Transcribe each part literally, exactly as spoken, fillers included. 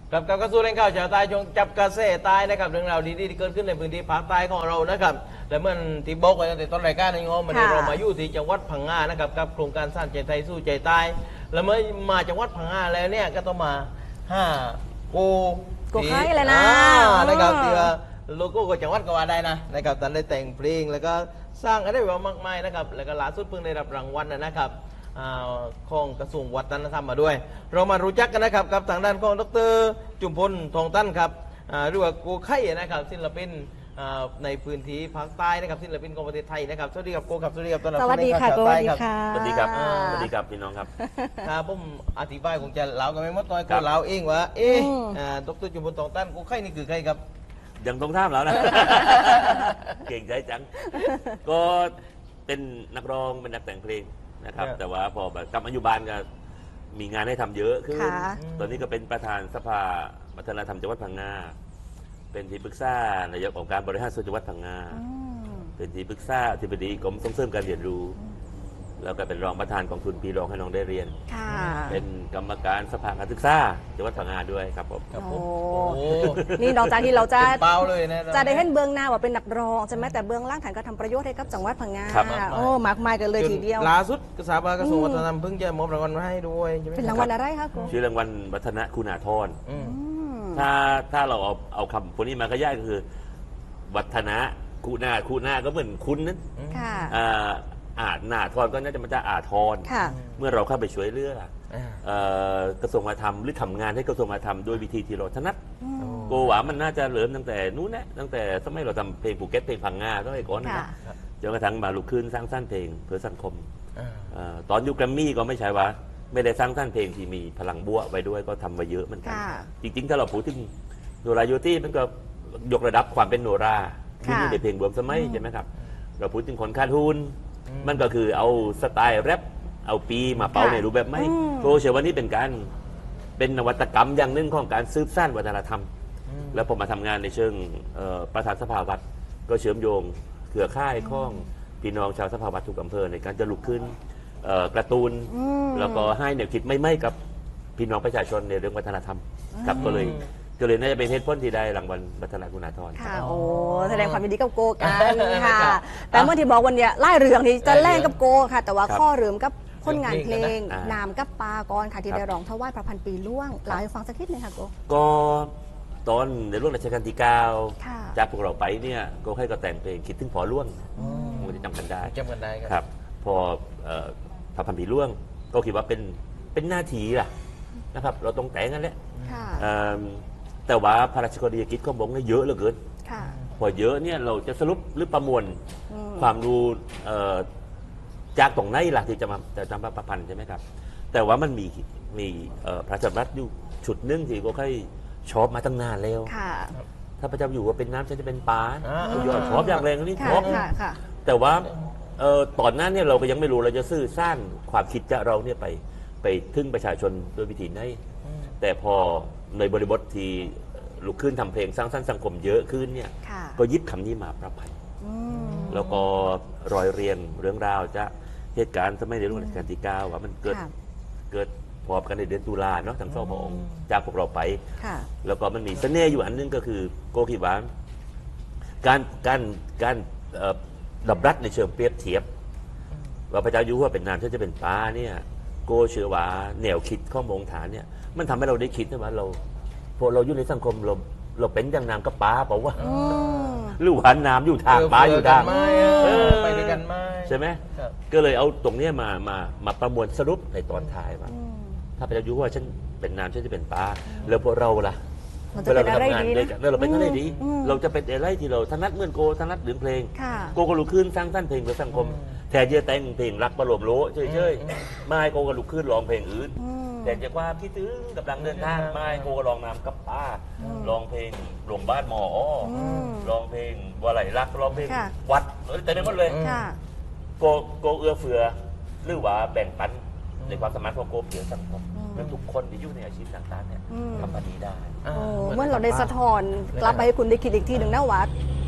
กับกับกระทรวงแรงข่าวชาวใต้จงจับกระแสใต้นะครับเรื่องราวดีๆที่เกิดขึ้นในพื้นที่ภาคใต้ของเรานะครับและเมื่อที่บอกไว้ตั้งแต่ต้นรายการในงอมันนี้เรามาอยู่ที่จังหวัดพังงานะครับกับโครงการสร้างใจไทยสู้ใจใต้แล้วเมื่อมาจังหวัดพังงาแล้วเนี่ยก็ต้องมาห้าโกโกไข่เลยนะนะครับที่ว่าโลโก้ของจังหวัดก็ว่าได้นะนะครับตอนได้แต่งเพลงแล้วก็สร้างอะไรแบบมากมายนะครับแล้วก็ล่าสุดเพิ่งได้รับรางวัลนะครับของกระทรวงวัฒนธรรมมาด้วยเรามารู้จักกันนะครับกับทางด้านของดร.จุมพลทองตั้นครับหรือว่าโกไข่นะครับศิลปินในพื้นที่ภาคใต้นะครับศิลปินของประเทศไทยนะครับสวัสดีครับโกครับสวัสดีครับตอนรับสวัสดีค่ะโกสวัสดีค่ะสวัสดีครับสวัสดีครับพี่น้องครับครับผมอธิบายคงจะเล่ากันไม่หมดตอนก็เล่าเองว่าเอ๊ะดร.จุมพลทองตั้นโกไข่นี่คือใครครับยังต้องท่ามแล้วนะเก่งใจจังก็เป็นนักร้องเป็นนักแต่งเพลงนะครับแต่ว่าพอกลับมาอยู่บ้านก็มีงานให้ทำเยอะขึ้นตอนนี้ก็เป็นประธานสภาวัฒนธรรมจังหวัดพังงาเป็นที่ปรึกษานายกองค์การบริหารส่วนจังหวัดพังงาเป็นที่ปรึกษาอธิบดีกรมส่งเสริมการเรียนรู้แล้วก็เป็นรองประธานกองทุนพี่รองให้น้องได้เรียนเป็นกรรมการสภาการศึกษาจังหวัดพังงาด้วยครับผมครับผมนี่นอกจากที่เราจะเปล่าเลยนะจะได้เห็นเบื้องหน้าว่าเป็นนักร้องใช่ไหมแต่เบื้องล่างฐานก็ทำประโยชน์ให้กับจังหวัดพังงาโอ้มากมายกันเลยทีเดียวล่าสุดกระทรวงกระทรวงวัฒนธรรมเพิ่งจะมอบรางวัลมาให้ด้วยเป็นรางวัลอะไรคะคุณชื่อรางวัลวัฒนคุณาธรถ้าถ้าเราเอาเอาคำพวกนี้มาก็ย่ายก็คือวัฒนะคุณาคุณาก็เหมือนคุณนั้นอาจหนาทรก็น่าจะมาจากอาทรเมื่อเราเข้าไปช่วยเหลือกระทรวงวัฒนธรรมหรือทำงานให้กระทรวงวัฒนธรรมโดยวิธีที่เราถนัดโกวามันน่าจะเริ่มตั้งแต่นู้นนะตั้งแต่สมัยเราทำเพลงภูเก็ตเพลงพังงาก็ไอ้ก้อนนะจนกระทั่งมาลุกขึ้นสร้างสรรค์เพลงเพื่อสังคมตอนยุคแกรมมี่ก็ไม่ใช่ว่าไม่ได้สร้างสรรค์เพลงที่มีพลังบวกไว้ด้วยก็ทำมาเยอะเหมือนกันจริงๆถ้าเราพูดถึงโนราโยตี้มันก็ยกระดับความเป็นโนราที่มีในเพลงรวมสมัยใช่ไหมครับเราพูดถึงคนคาทูนมันก็คือเอาสไตล์แรปเอาปีมาเป่าในรูปแบบไม่โปรเชื่อว่านี่เป็นการเป็นนวัตกรรมอย่างหนึ่งของการสืบสานวัฒนธรรมแล้วผมมาทำงานในเชิงประธานสภาวัดก็เชื่อมโยงเครือข่ายข้องพี่น้องชาวสภาวัดทุกอำเภอในการจะลุกขึ้นกระตูนแล้วก็ให้แนวคิดไม่ไม่กับพี่น้องประชาชนในเรื่องวัฒนธรรมครับก็เลยก็เลยน่าจะเป็นเหตุผลที่ได้รางวัลวัฒนคุณาธรค่ะโอ้แสดงความยินดีกับโกกันค่ะแต่เมื่อที่บอกวันนี้ไล่เรื่องนี้จะแล่งกับโกค่ะแต่ว่าข้อเรื่องกับผลงานเพลงนามกับปากรค่ะที่ได้ร้องถวายพระพันปีล่วงเล่าให้ฟังสักนิดนึงค่ะโกก็ตอนในรุ่นรัชกาลที่เก้าจากพวกเราไปเนี่ยก็ให้ก็แต่งเพลงคิดถึงพอล่วงมันจะจำกันได้จำกันได้ครับพอพระพันปีล่วงก็คิดว่าเป็นเป็นหน้าที่ล่ะนะครับเราต้องแต่งกันแหละแต่ว่าพระราชกรณียกิจก็บอกว่าเยอะเหลือเกินพอเยอะเนี่ยเราจะสรุปหรือประมวลความรู้จากตรงไหนล่ะที่จะมาจะจำพระพันธ์ใช่ไหมครับแต่ว่ามันมีมีพระราชบัญญัติอยู่ชุดนึงที่ก็ค่อยชอบมาตั้งนานแล้วถ้าพระเจ้าอยู่ว่าเป็นน้ำฉันจะเป็นปลาอยอดชอบอย่างแรงนี่ชอบแต่ว่าตอนนั้นเนี่ยเราก็ยังไม่รู้เราจะสื่อสร้างความคิดจะเราเนี่ยไปไปถึงประชาชนโดยวิธีไหนแต่พอในบริบทที่ลุกขึ้นทำเพลงสร้างสรรค์สังคมเยอะขึ้นเนี่ยก็ยึดคำนี้มาประพันธ์แล้วก็รอยเรียงเรื่องราวจะเหตุการณ์สมัยในรุ่นรัชกาลที่เก้าว่ามันเกิดเกิดพร้อมกันในเดือนตุลาเนาะทั้งสองพระองค์จากพวกเราไปแล้วก็มันมีเสน่ห์อยู่อันนึงก็คือโกคิดว่าการการการดับรัดในเชิงเปรียบเทียบว่าพระเจ้าอยู่หัวเป็นน้ำฉันจะเป็นฟ้าเนี่ยโกเชื่อว่าแนวคิดข้อมงฐานเนี่ยมันทำให้เราได้คิดนะว่าเราพอเราอยู่ในสังคมเราเราเป็นอย่างน้ำกับปลาเปล่าวะหรือว่าน้ำอยู่ทางปลาอยู่ทางไปด้วยกันไหมใช่ไหมก็เลยเอาตรงนี้มามามาประมวลสรุปในตอนท้ายว่าถ้าพระเจ้าอยู่ว่าฉันเป็นน้ำฉันจะเป็นปลาแล้วพวกเราล่ะเวลาเราทำงานด้วยกันเราเป็นอะไรดีเราจะเป็นอะไรที่เราถนัดเหมือนโกถนัดเรื่องเพลงโกก็ลุกขึ้นสร้างสรรค์เพลงเพื่อสังคมแทนจะแต่งเพลงรักประโลมโลเฉยๆไม่โกก็ลุกขึ้นร้องเพลงอื่นแต่จากว่าคิดถึงกำลังเดินทางไม่โกลองน้ำกับป้าลองเพลงหลงบ้านหมอลองเพลงว่าไหลรักลองเพลงวัดแต่ได้หมดเลยโกโกเอื้อเฟื้อหรือว่าแบ่งปันในความสามารถของโกเพื่อสังคมและทุกคนที่อยู่ในอาชีพต่างๆเนี่ยทำมาดีได้เมื่อเราได้สะท้อนกลับไปให้คุณได้คิดอีกทีหนึ่งนะว่า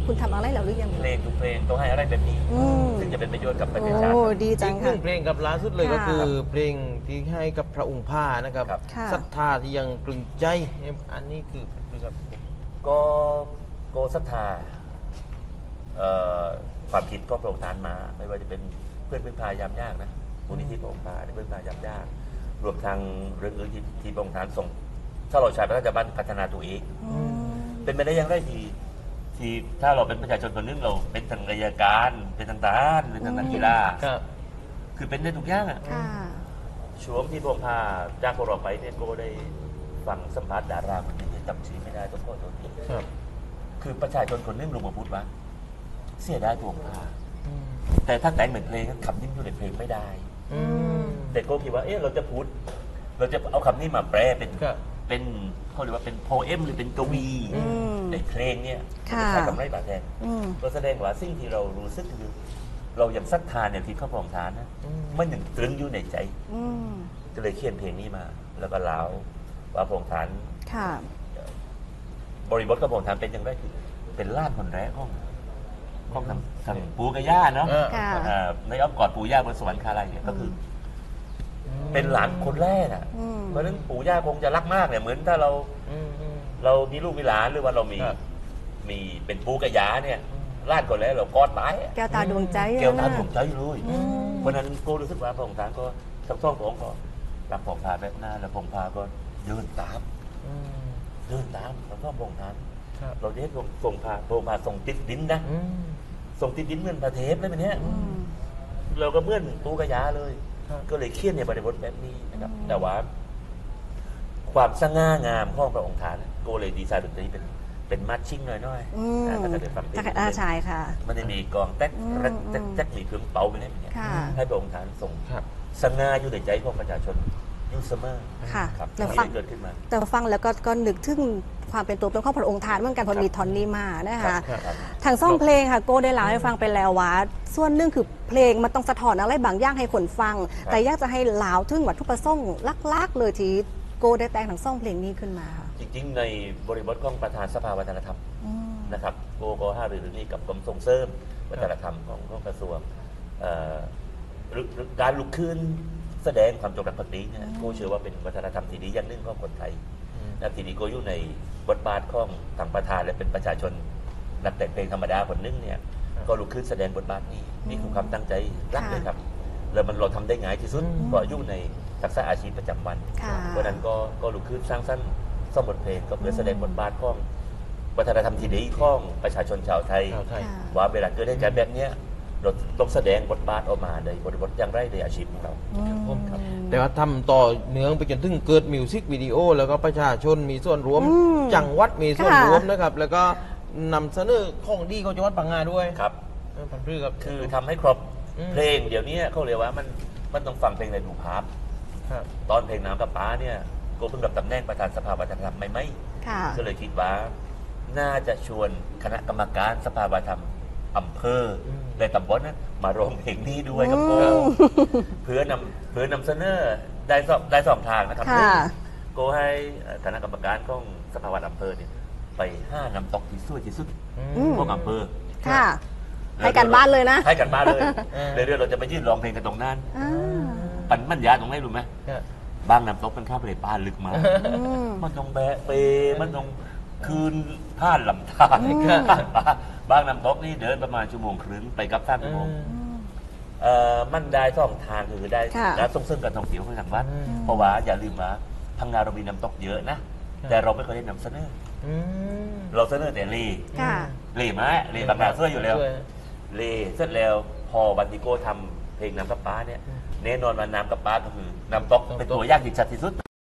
คุณทำอะไรแล้วหรือยังเพลงทุกเพลงต้องให้อะไรแบบนี้อืมถึงจะเป็นประโยชน์กับประเทศชาโอ้ติดีจัอีงกหค่ะนึ่งเพลงกับล่าสุดเลยก็ค่ะคือเพลงที่ให้กับพระองค์ผ้านะครับครับค่ะศรัทธาที่ยังตรึงใจอันนี้คือคือครับก็โกศรัทธาเอ่อความคิดก็โปร่งทานมา ไม่ว่าจะเป็นเพื่อนพึ่งพายามยากนะมูลนิธิโปร่งพาเพื่อนพายามยากรวมทางเรื่องอื่นที่ที่โปร่งทานส่งถ้าเราใช้พระราชบัญพัฒนาตัวเองอืมเป็นไปได้อยังไงที่ที่ถ้าเราเป็นประชาชนคนหนึงเราเป็นทางราชการเป็นทางทหารเป็นทางนักกีฬาครับคือเป็นได้ทุกอย่างอ่ะค่ะช่วงที่ผมพาจากพวกเราไปเนี่ยก็ได้ฟังสัมภาษณ์ดาราคนหนึงที่จำชื่อไม่ได้ต้องขอโทษทีครับคือประชาชนคนหนึงลงมาพูดว่าเสียดายตัวผมพาอืมแต่ถ้าแต่งเหมือนเพลงคำนี้อยู่ในเพลงไม่ได้อืมแต่ก็คิดว่าเอ๊ะเราจะพูด เราจะเอาคำนี้มาแปลเป็นครับเป็นเขาเรียกว่าเป็นโพเอมหรือเป็นกวีอืมในเพลงเนี่ยค่ะจะใช้คำไรบาแทนอืมก็แสดงว่าสิ่งที่เรารู้สึกคือเรายังศรัทธาเนี่ยที่เขาพรองทานนะอืมมันยังตรึงอยู่ในใจอืมก็เลยเขียนเพลงนี้มา แล้วก็เล่าว่าพรองทานค่ะบริบทกับพรองทานเป็นอย่างไรคือเป็นล้านคนแรกของของทางทางปู่กับย่าเนาะเออค่ะเอ่อในอ้อมกอดปู่ย่าบนสวรรค์คาอะไรเนี่ยก็คือ เป็นหลานคนแรกอ่ะอืมเพราะฉะนั้นปู่ย่าคงจะรักมากเนี่ยเหมือนถ้าเราอืมอืมเรามีลูกมีหลานหรือว่าเรามีครับมีเป็นปู่กับย่าเนี่ยล้านคนแรกเรากอดตายอะแก้วตาดวงใจแก้วตานะผมใจเลยอืมเพราะฉะนั้นก็รู้สึกว่าพระองค์ท่านก็ทั้งสองพระองค์ก็รับผมพาแบบหน้าแล้วผมพาก็เดินตามอืมเดินตามทั้งสองพระองค์ท่านครับเราจะเห็นส่งพาพระองค์พาส่งติดดินนะอืมส่งติดดินเหมือนพระเทพเลยแบบเนี้ยอืมเราก็เหมื่อนปูกระยาเลยครับก็เลยเขียนในบริบทแบบนี้นะครับอืมแต่ว่า ความสง่างามของพระองค์ท่านก็เลยดีไซน์ดนตรีเป็นเป็นมัดชิ่งหน่อยๆอืมอ่าแต่ก็ได้ฟังเพลงจากอาชายค่ะมันจะมีกลองแต๊กอืมแต๊กแต๊กแต๊กมีเครื่องเป่าไปเนี่ยค่ะให้พระองค์ท่านทรงครับสง่าอยู่ในใจของประชาชนอยู่เสมอค่ะครับแล้วที่ฟังได้เกิดขึ้นมาแต่ฟังแล้วก็ก็นึกถึงความเป็นตัวเป็นของพระองค์ทานเหมือนกันพอมีทอนนี้มานะคะครับครับทางซ่องเพลงค่ะโก้ได้เล่าให้ฟังไปแล้วว่าส่วนหนึ่งคือเพลงมันต้องสะท้อนอะไรบางอย่างให้คนฟัง แต่อยากจะให้เล่าถึงวัตถุประสงค์ลักๆเลยที่โก้ได้แต่งทางซ่องเพลงนี้ขึ้นมาค่ะจริงๆ ในบริบทของประธานสภาวัฒนธรรมอืมนะครับโกโกห้าหรือนี่กับกรมส่งเสริมวัฒนธรรมของของกระทรวงเอ่อหรือหรือการลุกขึ้นแสดงความจงรักภักดีเนี่ยโกเชื่อว่าเป็นวัฒนธรรมที่ดีอย่างหนึ่งของคนไทยอืมนะทีนี้โกอยู่ในบทบาทของทางประธานและเป็นประชาชนนักแต่งเพลงธรรมดาคนหนึงเนี่ยก็ลุกขึ้นแสดงบทบาทนี้นี่คือความตั้งใจรักเลยครับแล้วมันเราทำได้ง่ายที่สุดอืมเพราะอยู่ในทักษะอาชีพประจำวันค่ะเพราะฉะนั้นก็ก็ลุกขึ้นสร้างสรรค์สร้างบทเพลงก็เพื่อแสดงบทบาทของวัฒนธรรมที่ดีของประชาชนชาวไทยชาวไทยค่ะว่าเวลาเกิดเหตุการณ์แบบเนี้ยเราต้องแสดงบทบาทออกมาในบริบทอย่างไรในอาชีพของเราอืมผมครับแต่ว่าทำต่อเนื่องไปจนถึงเกิดมิวสิกวิดีโอ แล้วก็ประชาชนมีส่วนร่วมอืมจังหวัดมีส่วนค่ะร่วมนะครับ แล้วก็นำเสนอของดีของจังหวัดพังงาด้วยครับเออพันธุ์พืชครับคือทำให้ครบอืมเพลงเดี๋ยวนี้เขาเรียกว่ามันมันต้องฟังเพลงในรูปภาพครับตอนเพลงน้ำกับป้าเนี่ยก็เพิ่งรับตำแหน่งประธานสภาวัฒนธรรมใหม่ค่ะๆก็เลยคิดว่าน่าจะชวนคณะกรรมการสภาวัฒนธรรมอำเภออในตำบลนั้นมาร้องเพลงนี้ด้วยครับโกอืมเพื่อนำเพื่อนำเสนอได้สองได้สองทางนะครับค่ะโกให้คณะกรรมการของสภาวัฒนอำเภอเนี่ยไปห้าน้ำตกที่สวยที่สุดอือืมมพวกอำเภอค่ะ ให้กันบ้านเลยนะให้กันบ้านเลยเออเรื่อยๆเราจะไปยื่นร้องเพลงกันตรงนั้นอ่าปันมันยาตรงไหนรู้ไหมครับบางน้ำตกเป็นข้าไปเลยป้าลึกมาอืมมันต้องแบะเปมันต้องคืนผ่านลำธารอืมบางน้ำตกนี่เดินประมาณชั่วโมงครึ่งไปกับสามชั่วโมงเอ่อมันได้สองทางคือได้ค่ะการส่งเสริมการท่องเที่ยวของทางวัดอืมเพราะว่าอย่าลืมว่าพังงาเรามีน้ำตกเยอะนะครับแต่เราไม่เคยได้นำเสนออืมเราเสนอแต่เลค่ะเลไหมเลบางนาช่วยอยู่แล้วช่เลเสร็จแล้วพอบันติโก้ทำเพลงน้ำกับป้าเนี่ยอืมแน่นอนว่าน้ำกับป้าก็คือน้ำตกน้ำตกเป็นตัวอย่างที่ชัดที่สุด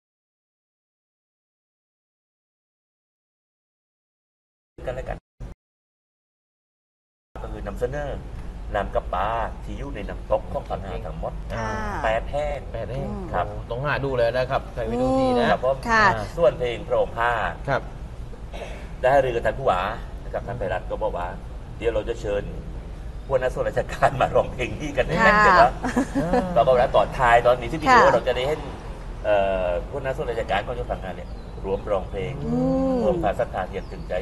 กันแล้วกันก็คือนำเสนอน้ำกับปลาที่อยู่ในน้ำตกของปัญหาทั้งหมดค่ะแปดแห้งแปดเองครับโอ้ต้องหาดูเลยนะครับใครไปดูทีนะครับผมค่ะอ่าส่วนเพลงพระองค์ผ้าครับได้เรือกับท่านผู้ว่านะครับท่านไพรัตน์ก็บอกว่า เดี๋ยวเราจะเชิญพวกนักส่วนราชการมาร้องเพลงที่กันในแน่นเสร็จแล้วอ่าเราก็แล้วตอนท้ายตอนนี้ที่พี่ค่ะโอเราจะได้เห็นเอ่อพวกนักส่วนราชการก็จะฟังงานเนี่ยรวมร้องเพลงอืมรวมภาษาศรัทธาเทียนถึงใจครับ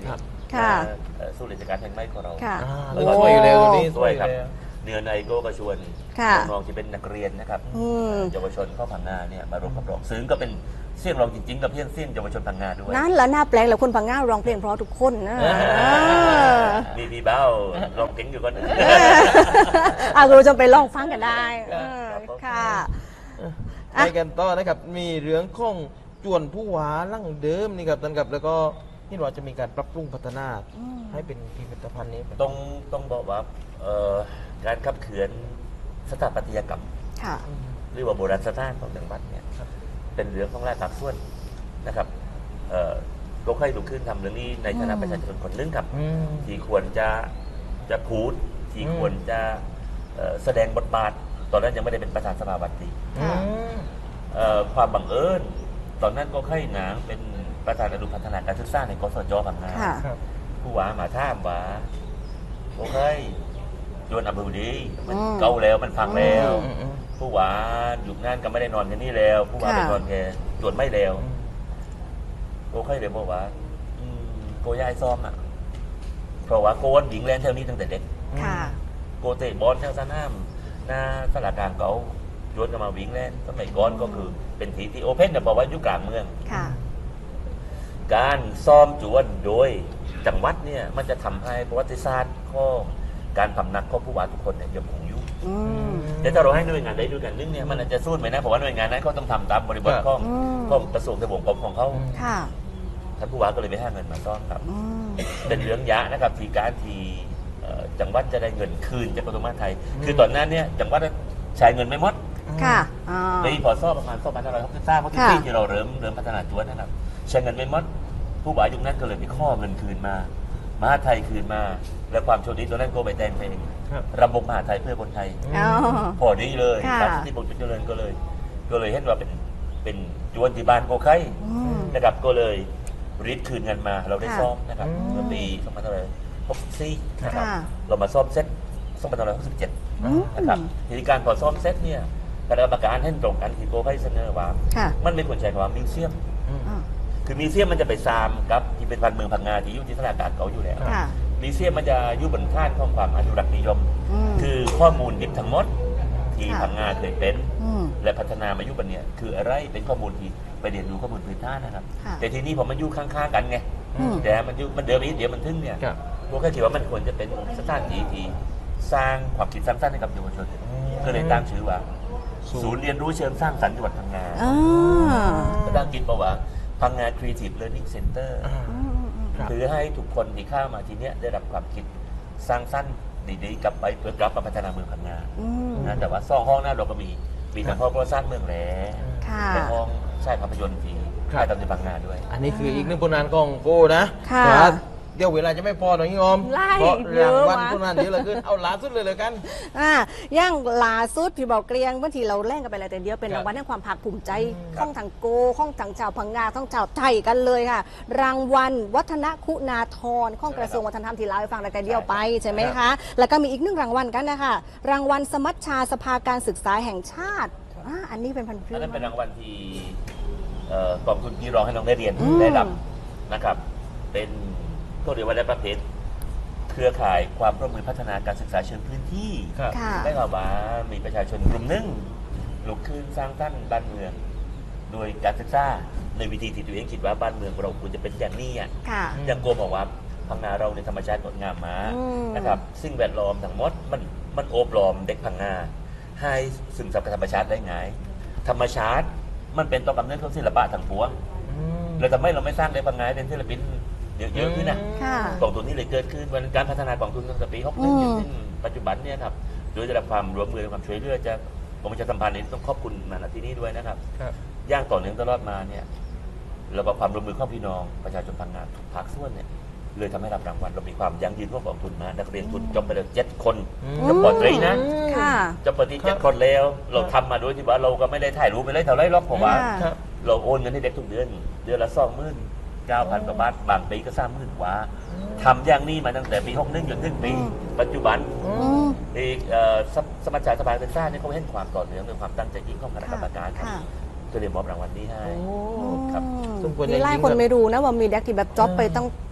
ค่ะเอ่อสู้ราชการแห่งใหม่ของเราค่ะอ่าเราก็ช่วยอยู่แล้วตรงนี้ด้วยครับอยู่แล้วเนื้อในโก็กระชวนค่ะน้องๆที่เป็นนักเรียนนะครับอืมเยาวชนเข้าพังงาเนี่ยมาร่วมกับร้องซึ่งก็เป็นเสียงร้องจริงๆกับเพียงเสียงเยาวชนพังงาด้วยนั่นแล้วหน้าแปลงแล้วคนพังงาร้องเพลงเพราะทุกคนนะมีพี่เบ้าร้องเก่งอยู่ก่อนอ่ะคุณผู้ชมไปลองฟังกันได้เออค่ะไปกันต่อนะครับ มีเรื่องของจวนผู้หวาลั่งเดิมนี่ครับท่านครับ แล้วก็ที่เราจะมีการปรับปรุงพัฒนาอืมให้เป็นพิพิธภัณฑ์นี้ต้องต้องบอกว่าเอ่อการขับเขือนสถาปัตยกรรมค่ะหรือว่าโบราณสถานของจังหวัดเนี่ยเป็นเรื่องของรายภาคส่วนนะครับเอ่อก็ค่อยลุกขึ้นทำเรื่องนี้ในฐานะอืมประชาชนคนหนึงครับอืมที่ควรจะจะพูดที่อืมควรจะเอ่อแสดงบทบาท ตอนนั้นยังไม่ได้เป็นประธานสภาบัตรีอืมเอ่อความบังเอิญตอนนั้นก็ค่อยหนางเป็นประธานอนุพัฒนาการศึกษาในกสจพังงาค่ะครับผู้ว่ามาท่ามว่าโอเคโยนอำเภอดีมันอืมเก่าแล้วมันพังแล้วอืมอืมผู้ว่าอยู่นั่นก็ไม่ได้นอนแค่นี้แล้ว ผู้ว่าค่ะไปนอนแค่จวนไม่แล้วโอเคเลยบอกว่าอืมโกย้ายซ้อมอ่ะเพราะว่าโกนหญิงแลนแถวนี้ตั้งแต่เด็กค่ะโกเตะบอลแถวสนามหน้าสลากลางเก่าโยนกันมาวิ่งแลนสมัยก่อนก็คือเป็นทีที่โอเพนเนี่ยบอกว่าอยู่กลางเมืองค่ะการซ้อมจวนโดยจังหวัดเนี่ยมันจะทำให้ประวัติศาสตร์ของการพำนักของผู้ว่าทุกคนเนี่ยยังคงอยู่อืมแต่ถ้าเราให้หน่วยงานใดด้วยกันนึงเนี่ยมันอาจจะสู้ไหมนะเพราะว่าหน่วยงานนั้นเขาต้องทำตามบริบทของอืมของกระทรวงทบวงกรมของเขาอืมค่ะท่านผู้ว่าก็เลยไม่ให้เงินมาซ่อมครับอืมเป็นเรื่องยะนะครับที่การที่เอ่อจังหวัดจะได้เงินคืนจากกระทรวงมหาดไทยอืมคือตอนนั้นเนี่ยจังหวัดใช้เงินไม่หมดค่ะอ่าในพศประมาณสองพันห้าร้อยหกสิบสามเพราะที่ค่ะปีที่เราเริ่มเริ่มพัฒนาจวนนะครับใช้เงินไม่หมดผู้ว่ายุคนั้นก็เลยไปข้อเงินคืนมามหาดไทยคืนมา และความโชคดีตัวนั้นก็ไปแต่งเพลงครับระบบมหาดไทยเพื่อคนไทยอ๋อพอดีเลยค่ะตามที่ผมจุดเจริญก็เลย ก็เลยเห็นว่าเป็นเป็นจวนที่บ้านโกไข่อืมนะครับก็เลยรีดคืนเงินมาเราได้ค่ะซ่อมนะครับอืมเมื่อปีสองพันห้าร้อยหกสิบสี่นะครับค่ะเรามาซ่อมเซ็ตสองพันห้าร้อยหกสิบเจ็ดอืมนะครับทีนี้การพอซ่อมเซ็ตเนี่ยคณะกรรมการเห็นตรงกันที่โกไข่เสนอว่าค่ะมันไม่ควรใช้คำว่ามิวเซียมอืมอ่าคือมิวเซียมมันจะไปซามกับที่เป็นพันเมืองพังงาที่อยู่ที่สถานการณ์เขาอยู่แล้วค่ะมิวเซียมมันจะอยู่บนท่านของความอนุรักษ์นิยมอืมคือข้อมูลดิบทั้งหมดที่ค่ะพังงาเคยเป็นอืมและพัฒนามาอยู่บันเนี่ยคืออะไรเป็นข้อมูลที่ไปเรียนรู้ข้อมูลพื้นฐานนะครับค่ะแต่ทีนี้พอมันอยู่ข้างๆกันไงอืมแต่มันอยู่มันเดิมอีกเดี๋ยวมันทึ่งเนี่ยครับพวกก็คิดว่ามันควรจะเป็นสถานที่ที่สร้างความคิดสร้างสรรค์ให้กับเยาวชนก็เลยตั้งชื่อว่า ศูนย์เรียนรู้เชิงสร้างสรรค์จังหวัดพังงาอ่าภาษาอังกฤษบอกว่าพังงา Creative Learning Center อ่าอืมอืมอืมครับคือให้ทุกคนที่เข้ามาที่เนี้ยได้รับความคิดสร้างสรรค์ดีๆกลับไปเพื่อกลับมาพัฒนาเมืองพังงาอืมนะแต่ว่าซ่องห้องหน้าเราก็มีมีทั้งห้องประวัติศาสตร์เมืองแหลค่ะและห้องใช่ภาพยนตร์ที่ครับค่ายตำในพังงาด้วยอันนี้คืออีกหนึ่งผลงานของโกนะค่ะแต่ว่าเดี๋ยวเวลาจะไม่พอหน่อยพี่อมไล่เพราะเยราอะงวัลวะผลงานเยอะเหลือเกินเอาล้าสุดเลยเลยกันอ่าย่างล่าสุดพี่บอกเกรียงบางทีเราแล่งกันไปอะไรแต่เดียวเป็นครับรางวัลแห่งความภาคภูมิใจครับข้องทางโกข้องทางชาวพังงาข้องชาวไทยกันเลยค่ะ รางวัลวัฒนคุณาธรข้องกระทรวงวัฒนธรรมที่เราให้ฟังแต่เดียวไปใช่ไหมคะ แล้วก็มีอีกหนึ่งรางวัลกันนะคะรางวัลสมัชชาสภาการศึกษาแห่งชาติอ่าอันนี้เป็นพันธุ์อันนั้นเป็นพืชรางวัลที่เอ่อกองทุนพี่รองให้น้องได้เรียนอืมได้รับนะครับ เป็นก็เรียกว่าได้ประเภทเครือข่ายความร่วมมือพัฒนาการศึกษาเชิงพื้นที่ครับค่ะได้ข่าวว่ามีประชาชนกลุ่มหนึ่งลุกขึ้นสร้างตั้นบ้านเมือง โดยการศึกษาในวิธีที่ตัวเองคิดว่าบ้านเมืองเราควรจะเป็นอย่างนี้อ่ะค่ะอย่างโกบอกว่าพังงาเราในธรรมชาติงดงามมากอืมนะครับสิ่งแวดล้อมทั้งหมดมันมันโอบล้อมเด็กพังงาให้ซึมซับกับธรรมชาติได้ไงธรรมชาติมันเป็นต้นกำเนิดของศิลปะทั้งปวงอืมแล้วทำไมเราไม่สร้างเด็กพังงาให้เป็นศิลปินเยอะๆขึ้นนะค่ะกองทุนนี้เลยเกิดขึ้นวันการพัฒนากองทุนตั้งแต่ปีหกหอืนึ่งมจนถึงปัจจุบันเนี่ยครับโดยได้รับความร่วมมือและความช่วยเหลือจากกรมประชาสัมพันธ์นี้ต้องขอบคุณมาณที่นี้ด้วยนะครับครับย่างต่อเนื่องตลอดมาเนี่ยเราก็ความร่วมมือของพี่น้องประชาชนพังงาทุกภาคส่วนเนี่ยเลยทำให้รับรางวัลเรามีความยั่งยืนของกองทุนมานักเรียนทุนจบไปแล้วเจ็ดคนอืมจบปอตรีนะค่ะจบปอตรีเจ็ดคนแล้ว เราทำมาโดยที่ว่าเราก็ไม่ได้ถ่ายรูปไปเลยเท่าไรหรอกผมว่าค่ะครับเราโอนเงินให้เด็กทุกเดือนเดือนละสองหมื่นเก้าพันกว่าบาทบางปีก็สามหมื่นกว่าทำอย่างนี้มาตั้งแต่ปีหกหนึ่งจนถึงปีอืมปัจจุบันอืมอีกเอ่อสมสมัชชาสภาการศึกษาเนี่ยเขาเห็นความต่อเนื่องในความตั้งใจจริงของคณะกรรมการครับค่ะก็เลยมอบรางวัลนี้ให้โอ้ครับสมควรมีหลายจริงๆคนครับไม่รู้นะว่ามีเด็กที่แบบจ็อบไปตั้ง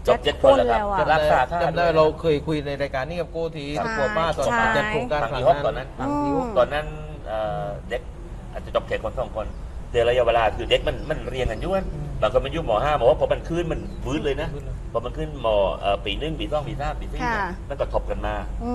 จบเจ็เจ็ดดคคน นแล้วครับแล้วอะรักษาค่าจำได้เราเคยคุยในรายการนี้กับโก้ทีใช่ที่ปวดป้าตอนใช่จัดโครงการทางครั้ที่งฮอกตนั้อนนนั้นทางที่ฮอกตอนนั้นเอ่อเด็กอาจจะจบแค่คนสองคนเดี๋ยวระยะเวลาคือเด็กมันมันเรียนกันอยุ่นบางคนมันอยุ่หมอห้าหมอว่าพอมันขึ้นมันวืดเลยนะพอมันขึ้นหมอเอ่อปีหนึ่งปีสองปีสามปีสี่เนี่ยค่ะมันก็ทบกันมา